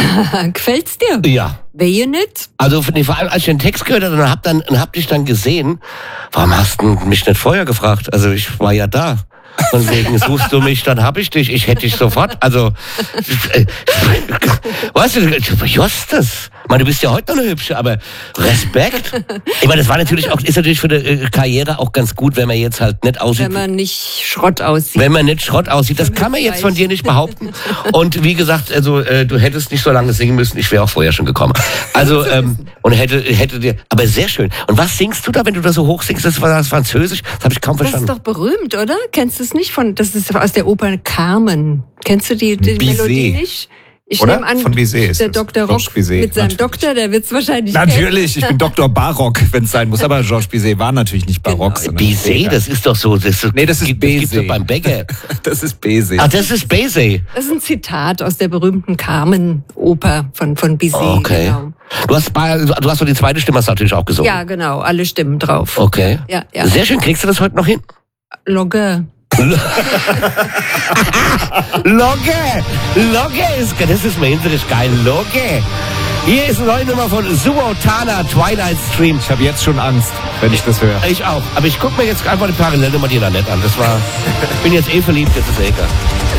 Gefällt's dir? Ja. Wehe nicht? Also vor allem, als ich den Text gehört habe und hab dich dann gesehen, warum hast du mich nicht vorher gefragt? Also ich war ja da. Von wegen, suchst du mich, dann hab ich dich. Ich hätte dich sofort. Also, weißt du, Justus, du bist ja heute noch eine Hübsche, aber Respekt. Ich meine, das war natürlich ist natürlich für die Karriere auch ganz gut, wenn man jetzt halt nicht aussieht. Wenn man nicht Schrott aussieht. Wenn man nicht Schrott aussieht, das kann man jetzt von dir nicht behaupten. Und wie gesagt, also du hättest nicht so lange singen müssen, ich wäre auch vorher schon gekommen. Also, und hätte dir, aber sehr schön. Und was singst du da, wenn du da so hoch singst? Das war das Französisch, das habe ich kaum verstanden. Das ist doch berühmt, oder? Kennst du es nicht das ist aus der Oper Carmen. Kennst du die Melodie nicht? Ich nehme an, von Bizet ist der Dr. Rock Bizet, mit seinem natürlich. Doktor, der wird es wahrscheinlich Natürlich, ich bin Dr. Barock, wenn es sein muss. Aber Georges Bizet war natürlich nicht Barock. Genau. Bizet, das ist doch so. Nee, das ist Bizet. Das gibt's doch beim Bäcker. Das ist Bizet. Ach, das ist Bizet. Das ist ein Zitat aus der berühmten Carmen-Oper von Bizet. Okay. Genau. Du hast so die zweite Stimme, hast du natürlich auch gesungen. Ja, genau, alle Stimmen drauf. Okay. Ja. Sehr schön, kriegst du das heute noch hin? Logge. Logge das ist mir hinterlich geil. Logge. Hier ist eine neue Nummer von Suotana, Twilight Stream. Ich habe jetzt schon Angst, wenn ich das höre. Ich auch. Aber ich gucke mir jetzt einfach eine Parallelnummer die da nett an. Ich bin jetzt verliebt, das ist egal.